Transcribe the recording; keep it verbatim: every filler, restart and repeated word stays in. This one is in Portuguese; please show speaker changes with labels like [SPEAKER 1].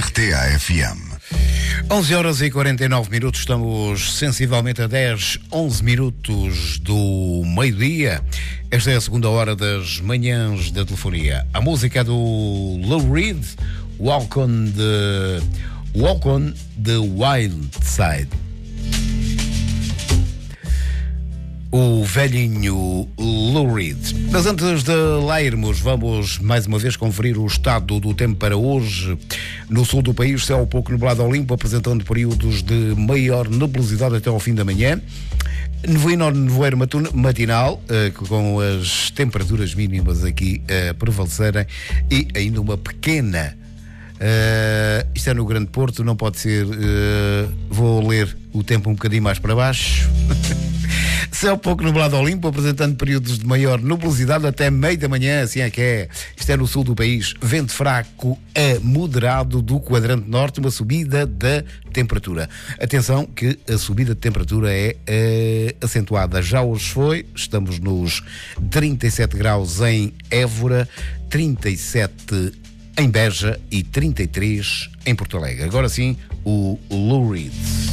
[SPEAKER 1] R T A F M.
[SPEAKER 2] onze horas e quarenta e nove minutos, estamos sensivelmente a dez, onze minutos do meio-dia. Esta é a segunda hora das manhãs da telefonia. A música é do Lou Reed, Walk on the, Walk on the Wild Side. O velhinho Lou Reed. Mas antes de lá irmos, vamos mais uma vez conferir o estado do tempo para hoje. No sul do país, céu pouco nublado ao limpo, apresentando períodos de maior nebulosidade até ao fim da manhã. Nevoeiro ou nevoeiro matinal, uh, com as temperaturas mínimas aqui a uh, prevalecerem, e ainda uma pequena... Uh, isto é no Grande Porto, não pode ser... Uh, vou ler o tempo um bocadinho mais para baixo. Céu pouco nublado ao limpo, apresentando períodos de maior nubulosidade até meio da manhã, assim é que é. Isto é no sul do país. Vento fraco a moderado do quadrante norte, uma subida da temperatura. Atenção que a subida de temperatura é uh, acentuada. Já hoje foi, estamos nos trinta e sete graus em Évora, trinta e sete em Beja e trinta e três em Porto Alegre. Agora sim, o Lou Reed.